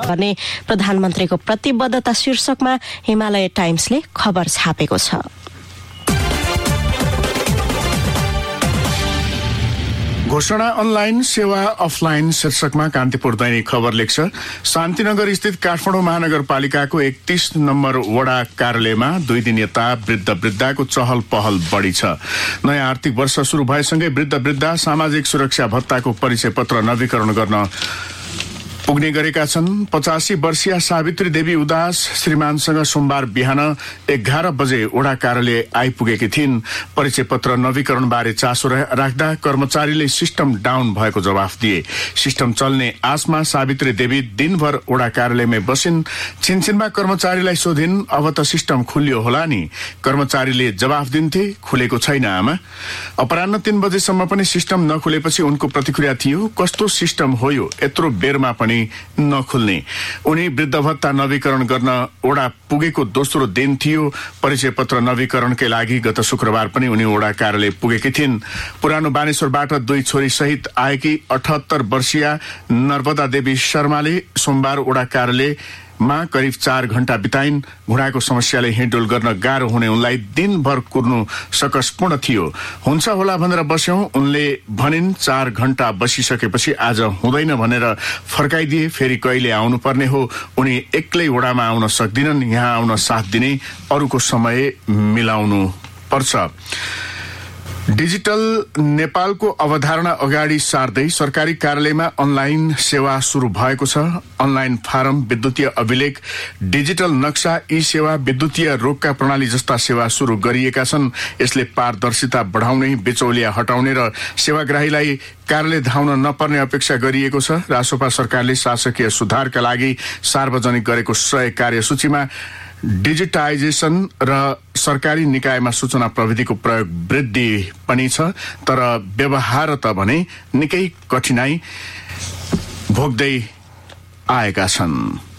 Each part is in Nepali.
गर्ने प्रधानमन्त्रीको प्रतिबद्धता शीर्षकमा हिमालय टाइम्सले खबर छापेको छ। घोषणा अनलाइन सेवा अफलाइन शीर्षकमा कान्तिपुर दैनिक खबर लेख्छ। शान्तिनगर स्थित काठमाडौँ महानगरपालिकाको 31 नम्बर वडा कार्यालयमा 2 दिन यता वृद्ध-वृद्धाको चहल पहल बढी छ। नयाँ आर्थिक वर्ष शुरू भएसँगै वृद्ध-वृद्धा सामाजिक सुरक्षा भत्ताको परिचय पत्र नवीकरण गर्न पुग्ने गरेका छन्। 85 वर्षीय सावित्री देवी उदास श्रीमानसँग सोमबार बिहान 11 बजे वडा कार्यालय आइपुगेकी थिइन्। परिचय पत्र नवीकरण बारे चासो राख्दा कर्मचारीले सिस्टम डाउन भएको जवाफ दिए। सिस्टम चल्ने आशमा सावित्री देवी दिनभर वडा कार्यालयमै बसिन्। छिनछिनमा कर्मचारीलाई सोधिन्, अब त सिस्टम खुल्यो होला नि? कर्मचारीले जवाफ दिन्थे, खुलेको छैन आमा। अपराह्न 3 बजेसम्म पनि सिस्टम नखुलेपछि उनको प्रतिक्रिया थियो, कस्तो सिस्टम हो यो, यत्रो बेरमा पनि नखुल्ने। उनी वृद्ध भत्ता नवीकरण गर्न वडा पुगेको दोस्रो दिन थियो। परिचय पत्र नवीकरणकै लागि गत शुक्रबार पनि उनी वडा कार्यालय पुगेकी थिइन्। पुरानो बानेश्वरबाट 2 छोरी सहित आएकी 78 वर्षीय नर्मदा देवी शर्माले सोमबार वडा कार्यालयमा करिब 4 घण्टा बिताइन्। घुँडाको समस्याले हिँडडुल गर्न गाह्रो हुने उनलाई दिनभर कुर्नु सकसपूर्ण थियो। हुन्छ होला भनेर बस्यौं, उनले भनिन्। 4 घण्टा बसिसकेपछि आज हुँदैन भनेर फर्काइदिए। फेरि कहिले आउनुपर्ने हो? उनी एक्लै वडामा आउन सक्दिनन्। यहाँ आउन साथ दिने अरूको समय मिलाउनु पर्छ। डिजिटल नेपालको अवधारणा अगाडि सार्दै सरकारी कार्यालयमा अनलाइन सेवा शुरू भएको छ। अनलाइन फारम, विद्युतीय अभिलेख, डिजिटल नक्सा, ई सेवा, विद्युतीय रोकका प्रणाली जस्ता सेवा शुरू गरिएका छन्। यसले पारदर्शिता बढाउने, बिचौलिया हटाउने र सेवाग्राहीलाई कार्यालय धाउन नपर्ने अपेक्षा गरिएको छ। रासोपा सरकारले शासकीय सुधारका लागि सार्वजनिक गरेको 100 कार्यसूचीमा डिजिटाइजेसन र सरकारी निकायमा सूचना प्रविधिको प्रयोग वृद्धि पनि छ। तर व्यवहार त भने निकै कठिनाई भोग्दै आएका छन्।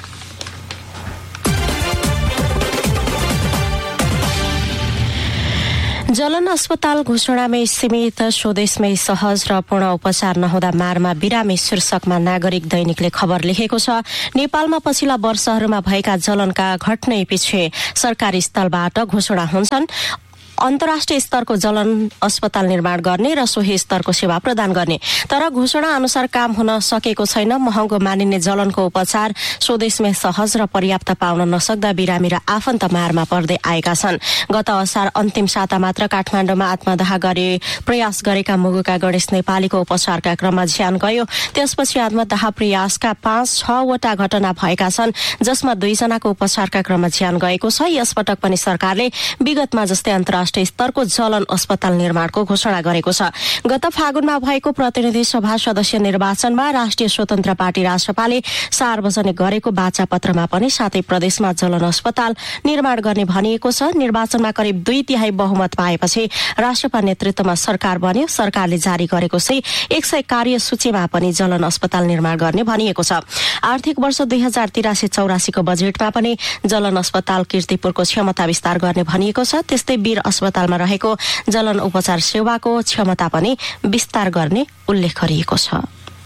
जलन अस्पताल घोषणामै सीमित, स्वदेशमै सहज र पूर्ण उपचार नहुँदा मारमा बिरामी शीर्षकमा नागरिक दैनिकले खबर लेखेको छ। नेपालमा पछिल्ला वर्षहरूमा भएका जलनका घटनै पछि सरकारी स्थलबाट घोषणा हुन्छन्। अन्तर्राष्ट्रिय स्तरको जलन अस्पताल निर्माण गर्ने र सोही स्तरको सेवा प्रदान गर्ने। तर घोषणा अनुसार काम हुन सकेको छैन। महँगो मानिने जलनको उपचार स्वदेशमै सहज र पर्याप्त पाउन नसक्दा बिरामी र आफन्त मारमा पर्दै आएका छन्। गत असार अन्तिम साता मात्र काठमाडौँमा आत्मदाह गरे प्रयास गरेका मुगुका गणेश नेपालीको उपचारका क्रममा ज्यान गयो। त्यसपछि आत्मदाह प्रयासका 5-6 वटा घटना भएका छन्, जसमा 2 जनाको उपचारका क्रममा ज्यान गएको छ। यसपटक पनि सरकारले विगतमा जस्तै अन्तर्राष्ट्रिय स्तरको जलन अस्पताल निर्माणको घोषणा गरेको छ। गत फागुनमा भएको प्रतिनिधि सभा सदस्य निर्वाचनमा राष्ट्रिय स्वतन्त्र पार्टी राष्ट्रपाले सार्वजनिक गरेको वाचापत्रमा पनि 7 प्रदेशमा जलन अस्पताल निर्माण गर्ने भनिएको छ। निर्वाचनमा करिब 2/3 बहुमत पाएपछि राष्ट्रपा नेतृत्वमा सरकार बन्यो। सरकारले जारी गरेको 100 कार्यसूचीमा पनि जलन अस्पताल निर्माण गर्ने भनिएको छ। आर्थिक वर्ष 2083-84 को बजेटमा पनि जलन अस्पताल कीर्तिपुरको क्षमता विस्तार गर्ने भनिएको छ। त्यस्तै वीर अस्पतालमा रहेको जलन उपचार सेवाको क्षमता पनि विस्तार गर्ने उल्लेख गरिएको छ।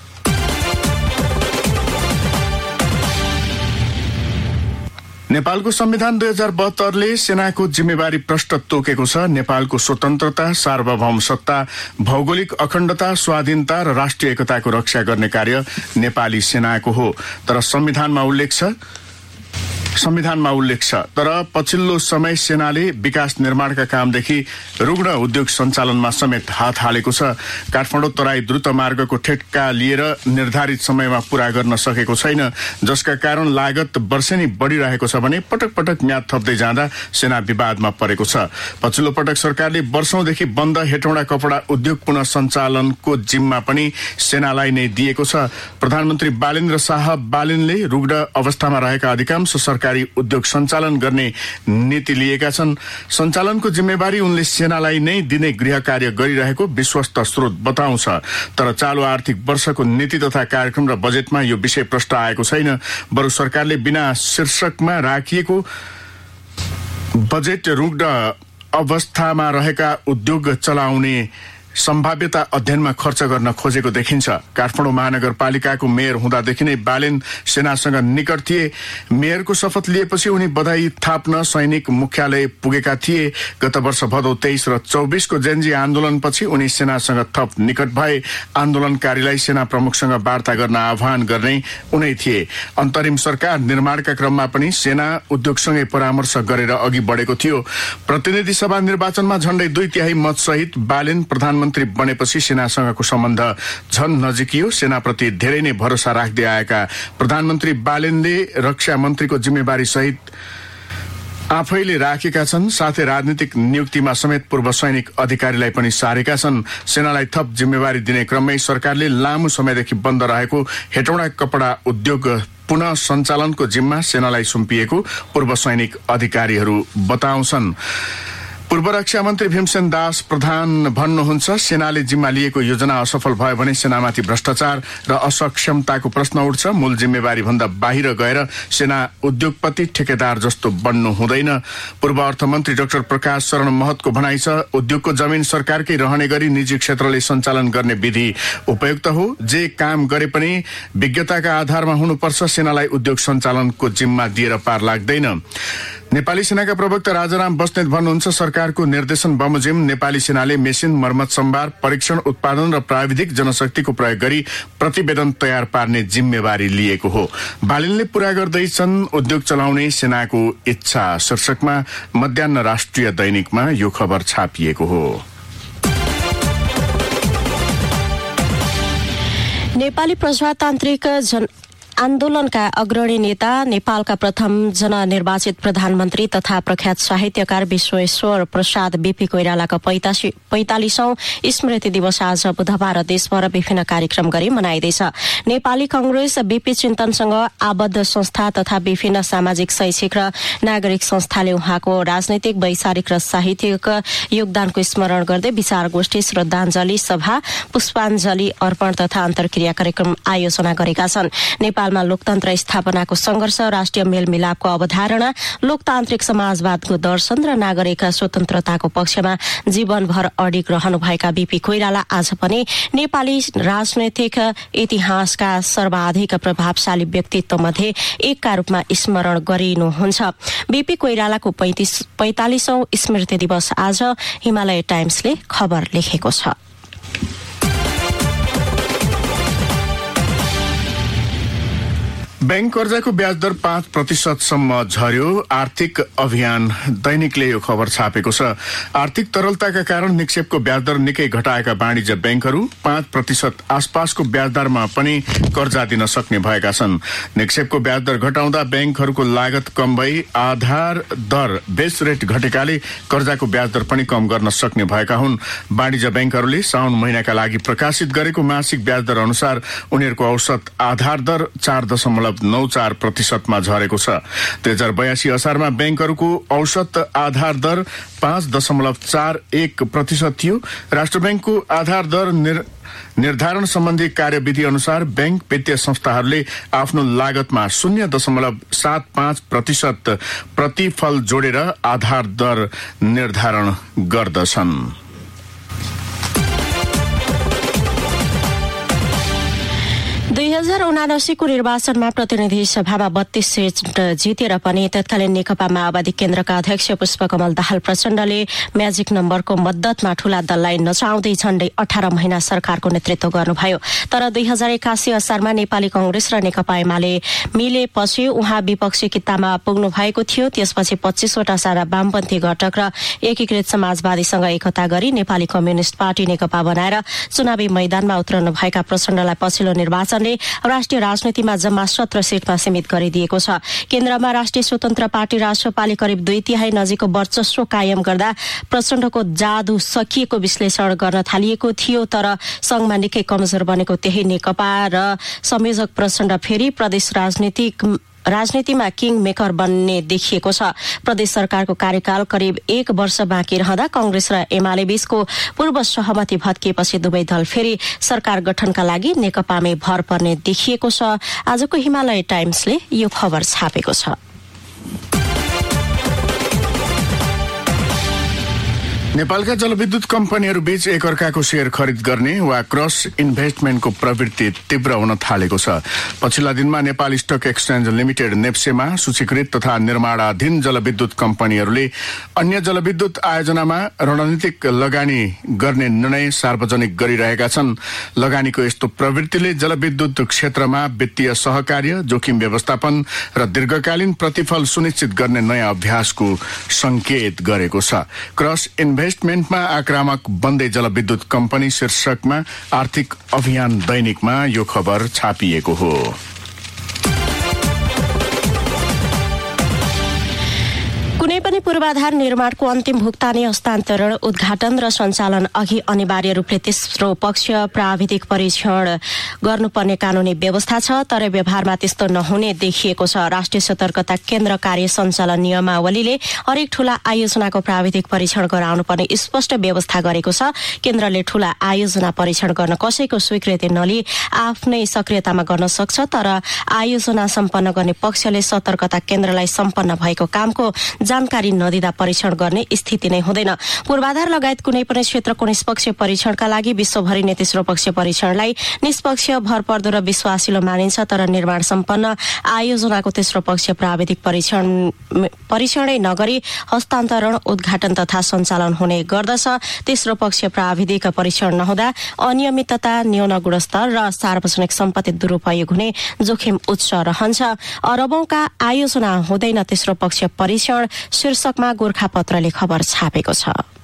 नेपालको संविधान 2072ले सेनाको जिम्मेवारी प्रष्ट तोकेको छ। नेपालको स्वतन्त्रता, सार्वभौम सत्ता, भौगोलिक अखण्डता, स्वाधीनता र राष्ट्रिय एकताको रक्षा गर्ने कार्य नेपाली सेनाको हो। तर संविधानमा उल्लेख छ। तर पछिल्लो समय सेनाले विकास निर्माणका कामदेखि रुग्ण उद्योग सञ्चालनमा समेत हात हालेको छ। काठमाडौँ तराई द्रुत मार्गको ठेक्का लिएर निर्धारित समयमा पूरा गर्न सकेको छैन, जसका कारण लागत वर्षेनी बढ़िरहेको छ भने पटक पटक म्याद थप्दै जाँदा सेना विवादमा परेको छ। पछिल्लो पटक सरकारले वर्षौंदेखि बन्द हेटौँडा कपडा उद्योग पुनः सञ्चालनको जिम्मा पनि सेनालाई नै दिएको छ। प्रधानमन्त्री बालेन्द्र शाह बालिनले रुग्ण अवस्थामा रहेका अधिकांश सरकारी उद्योग सञ्चालन गर्ने नीति लिएका छन्। सञ्चालनको जिम्मेवारी उनले सेनालाई नै दिने गृह कार्य गरिरहेको विश्वस्त स्रोत बताउँछ। तर चालु आर्थिक वर्षको नीति तथा कार्यक्रम र बजेटमा यो विषय प्रष्ट आएको छैन। बरु सरकारले बिना शीर्षकमा राखिएको बजेट रुग्ण अवस्थामा रहेका उद्योग चलाउने सम्भाव्यता अध्ययनमा खर्च गर्न खोजेको देखिन्छ। काठमाडौँ महानगरपालिकाको मेयर हुँदादेखि नै बालेन सेनासँग निकट थिए। मेयरको शपथ लिएपछि उनी बधाई थाप्न सैनिक मुख्यालय पुगेका थिए। गत वर्ष भदौ 23 र 24 को जेनजी आन्दोलनपछि उनी सेनासँग थप निकट भए। आन्दोलनकारीलाई सेना प्रमुखसँग वार्ता गर्न आह्वान गर्ने उनै थिए। अन्तरिम सरकार निर्माणका क्रममा पनि सेना उद्योगसँगै परामर्श गरेर अघि बढेको थियो। प्रतिनिधि सभा निर्वाचनमा झण्डै 2/3 मतसहित बालेन प्रधानमन्त्री बनेपछि सेनासँगको सम्बन्ध झन नजिकियो। सेनाप्रति धेरै नै भरोसा राख्दै आएका प्रधानमन्त्री बालेनले रक्षा मन्त्रीको जिम्मेवारी सहित आफैले राखेका छन्। साथै राजनीतिक नियुक्तिमा समेत पूर्व सैनिक अधिकारीलाई पनि सारेका छन्। सेनालाई थप जिम्मेवारी दिने क्रममै सरकारले लामो समयदेखि बन्द रहेको हेटौँडा कपडा उद्योग पुनः सञ्चालनको जिम्मा सेनालाई सुम्पिएको पूर्व सैनिक अधिकारीहरू बताउँछन्। पूर्व रक्षा मन्त्री भीमसेन दास प्रधान भन्नुहुन्छ, सेनाले जिम्मा लिएको योजना असफल भयो भने सेनामाथि भ्रष्टाचार र असक्षमताको प्रश्न उठ्छ। मूल जिम्मेवारी भन्दा बाहिर गएर सेना उद्योगपति ठेकेदार जस्तो बन्नु हुँदैन। पूर्व अर्थमन्त्री डाक्टर प्रकाश शरण महतको भनाइ छ, उद्योगको जमिन सरकारकै रहने गरी निजी क्षेत्रले सञ्चालन गर्ने विधि उपयुक्त हो। जे काम गरे पनि विज्ञताका आधारमा हुनुपर्छ। सेनालाई उद्योग सञ्चालनको जिम्मा दिएर पार लाग्दैन। नेपाली सेनाका प्रवक्ता राजाराम बस्नेत भन्नुहुन्छ, सरकारको निर्देशन बमोजिम नेपाली सेनाले मेसिन, मर्मत सम्भार, परीक्षण, उत्पादन र प्राविधिक जनशक्तिको प्रयोग गरी प्रतिवेदन तयार पार्ने जिम्मेवारी लिएको हो। बालेनले पूरा गर्दैछन् उद्योग चलाउने सेनाको इच्छा शीर्षकमा मध्याह्न राष्ट्रिय दैनिकमा यो खबर छापिएको हो। नेपाली प्रजातान्त्रिक आन्दोलनका अग्रणी नेता, नेपालका प्रथम जननिर्वाचित प्रधानमन्त्री तथा प्रख्यात साहित्यकार विश्वेश्वर प्रसाद बीपी कोइरालाका 45औं स्मृति दिवस आज बुधबार देशभर विभिन्न कार्यक्रम गरी मनाइँदैछ। नेपाली कांग्रेस, बीपी चिन्तनसँग आबद्ध संस्था तथा विभिन्न सामाजिक, शैक्षिक र नागरिक संस्थाले उहाँको राजनैतिक, वैचारिक र साहित्यिक योगदानको स्मरण गर्दै विचार गोष्ठी, श्रद्धाञ्जली सभा, पुष्पाञ्जली अर्पण तथा अन्तर्क्रिया कार्यक्रम आयोजना गरेका छन्। नेपालमा लोकतन्त्र स्थापनाको संघर्ष, राष्ट्रिय मेलमिलापको अवधारणा, लोकतान्त्रिक समाजवादको दर्शन र नागरिक स्वतन्त्रताको पक्षमा जीवनभर अडिग रहनुभएका बीपी कोइराला आज पनि नेपाली राजनैतिक इतिहासका सर्वाधिक प्रभावशाली व्यक्तित्व मध्ये एकका रूपमा स्मरण गरिनुहुन्छ। बीपी कोइरालाको 45औं स्मृति दिवस आज हिमालय टाइम्सले खबर लेखेको छ। बैंक कर्जाको ब्याज दर 5% सम्म झर्यो। आर्थिक अभियान दैनिकले यो खबर छापेको छ। आर्थिक तरलताका कारण निक्षेपको ब्याज दर निकै घटाएका वाणिज्य बैंकहरू 5% आसपासको ब्याज दरमा पनि कर्जा दिन सक्ने भएका छन्। निक्षेपको ब्याज दर घटाउँदा बैंकहरूको लागत कम भई आधार दर बेस रेट घटेकाले कर्जाको ब्याज दर पनि कम गर्न सक्ने भएका हुन्। वाणिज्य बैंकहरूले साउन महिनाका लागि प्रकाशित गरेको मासिक ब्याज दर अनुसार उनीहरूको औसत आधार दर 4.94% झरेको छ। 2082 असारमा बैंकहरूको औसत आधार दर 5.41% थियो। राष्ट्र बैंकको आधार दर निर्धारण सम्बन्धी कार्यविधि अनुसार बैंक वित्तीय संस्थाहरूले आफ्नो लागतमा 0.75% प्रतिफल जोडेर आधार दर निर्धारण गर्दछन्। 2079 को निर्वाचनमा प्रतिनिधि सभामा 32 सीट जितेर पनि तत्कालीन नेकपा माओवादी केन्द्रका अध्यक्ष पुष्पकमल दाहाल प्रचण्डले म्याजिक नम्बरको मद्दतमा ठूला दललाई नचाउँदै झण्डै 18 महिना सरकारको नेतृत्व गर्नुभयो। तर 2081 असारमा नेपाली कांग्रेस र नेकपा एमाले मिलेपछि उहाँ विपक्षी कित्तामा पुग्नु भएको थियो। त्यसपछि 25 वटा सारा वामपन्थी घटक र एकीकृत समाजवादीसँग एकता गरी नेपाली कम्युनिस्ट पार्टी नेकपा बनाएर चुनावी मैदानमा उत्रनु भएका प्रचण्डलाई पछिल्लो निर्वाचनले राष्ट्रिय राजनीतिमा जम्मा 17 सीटमा सीमित गरिदिएको छ। केन्द्रमा राष्ट्रिय स्वतन्त्र पार्टी राष्ट्रपाले करिब 2/3 नजिकको वर्चस्व कायम गर्दा प्रचण्डको जादु सकिएको विश्लेषण गर्न थालिएको थियो। तर संघमा निकै कमजोर बनेको त्यही नेकपा र संयोजक प्रचण्ड फेरि प्रदेश राजनीतिमा किङ मेकर बन्ने देखिएको छ। प्रदेश सरकारको कार्यकाल करिब 1 वर्ष बाँकी रहँदा कांग्रेस र एमाले बीचको पूर्व सहमति भत्किएपछि दुवै दल फेरि सरकार गठनका लागि नेकपामै भर पर्ने देखिएको छ। आजको हिमालय टाइम्सले यो खबर छापेको छ। नेपालका जलविद्युत कम्पनीहरू बीच एकअर्काको शेयर खरिद गर्ने वा क्रस इन्भेस्टमेन्टको प्रवृत्ति तीव्र हुन थालेको छ। पछिल्ला दिनमा नेपाल स्टक एक्सचेन्ज लिमिटेड नेप्सेमा सूचीकृत तथा निर्माणाधीन जलविद्युत कम्पनीहरूले अन्य जलविद्युत आयोजनामा रणनीतिक लगानी गर्ने निर्णय सार्वजनिक गरिरहेका छन्। लगानीको यस्तो प्रवृत्तिले जलविद्युत क्षेत्रमा वित्तीय सहकार्य, जोखिम व्यवस्थापन र दीर्घकालीन प्रतिफल सुनिश्चित गर्ने नयाँ अभ्यासको संकेत गरेको छ। क्रस इन्भेस्टमेन्टमा आक्रामक बन्दै जलविद्युत कम्पनी शीर्षकमा आर्थिक अभियान दैनिकमा यो खबर छापिएको हो। कुनै पनि पूर्वाधार निर्माणको अन्तिम भुक्तानी हस्तान्तरण, उद्घाटन र सञ्चालन अघि अनिवार्य रूपले तेस्रो पक्ष प्राविधिक परीक्षण गर्नुपर्ने कानूनी व्यवस्था छ, तर व्यवहारमा त्यस्तो नहुने देखिएको छ। राष्ट्रिय सतर्कता केन्द्र कार्य सञ्चालन नियमावलीले हरेक ठूला आयोजनाको प्राविधिक परीक्षण गराउनुपर्ने स्पष्ट व्यवस्था गरेको छ। केन्द्रले ठूला आयोजना परीक्षण गर्न कसैको स्वीकृति नलिई आफ्नै सक्रियतामा गर्न सक्छ, तर आयोजना सम्पन्न गर्ने पक्षले सतर्कता केन्द्रलाई सम्पन्न भएको कामको जानकारी नदिँदा परीक्षण गर्ने स्थिति नै हुँदैन। पूर्वाधार लगायत कुनै पनि क्षेत्रको निष्पक्ष परीक्षणका लागि विश्वभरि नै तेस्रो पक्ष परीक्षणलाई निष्पक्ष, भरपर्दो र विश्वासिलो मानिन्छ, तर निर्माण सम्पन्न आयोजनाको तेस्रो पक्ष प्राविधिक परीक्षणै नगरी हस्तान्तरण, उद्घाटन तथा सञ्चालन हुने गर्दछ। तेस्रो पक्ष प्राविधिक परीक्षण नहुँदा अनियमितता, न्यून गुणस्तर र सार्वजनिक सम्पत्ति दुरूपयोग हुने जोखिम उच्च रहन्छ। अरबौंका आयोजना हुँदैन तेस्रो पक्ष परीक्षण शीर्षकमा गोरखापत्रले खबर छापेको छ।